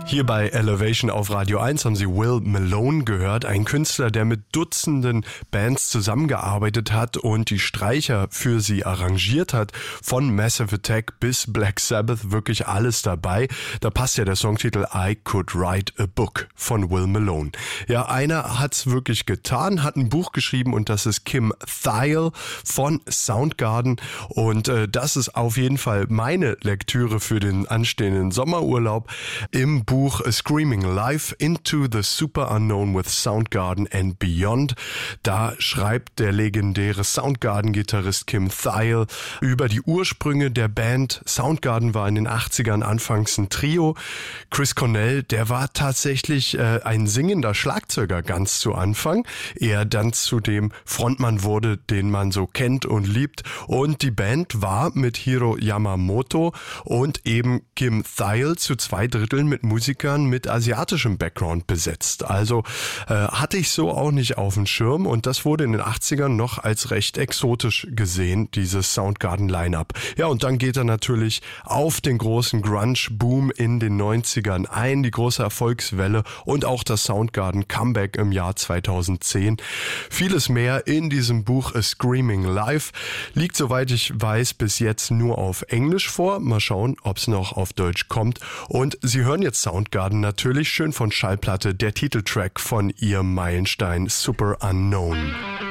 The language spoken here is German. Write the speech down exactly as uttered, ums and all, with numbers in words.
Hier bei Elevation auf Radio eins haben Sie Will Malone gehört, ein Künstler, der mit Dutzenden Bands zusammengearbeitet hat und die Streicher für sie arrangiert hat, von Massive Attack bis Black Sabbath, wirklich alles dabei. Da passt ja der Songtitel I Could Write a Book von Will Malone. Ja, einer hat's wirklich getan, hat ein Buch geschrieben und das ist Kim Thayil von Soundgarden und äh, das ist auf jeden Fall meine Lektüre für den anstehenden Sommerurlaub. Im Buch Screaming Live into the Super Unknown with Soundgarden and Beyond. Da schreibt der legendäre Soundgarden-Gitarrist Kim Thayil über die Ursprünge der Band. Soundgarden war in den achtzigern anfangs ein Trio. Chris Cornell, der war tatsächlich äh, ein singender Schlagzeuger ganz zu Anfang. Er dann zu dem Frontmann wurde, den man so kennt und liebt. Und die Band war mit Hiro Yamamoto und eben Kim Thayil zu zwei Dritteln mit Musikern mit asiatischem Background besetzt. Also äh, hatte ich so auch nicht auf dem Schirm und das wurde in den achtzigern noch als recht exotisch gesehen, dieses Soundgarden-Line-Up. Ja, und dann geht er natürlich auf den großen Grunge-Boom in den neunzigern ein, die große Erfolgswelle und auch das Soundgarden-Comeback im Jahr zweitausendzehn. Vieles mehr in diesem Buch A Screaming Live. Liegt, soweit ich weiß, bis jetzt nur auf Englisch vor. Mal schauen, ob es noch auf Deutsch kommt. Und Sie hören jetzt Soundgarden natürlich schön von Schallplatte, der Titeltrack von ihrem Meilenstein Super Unknown.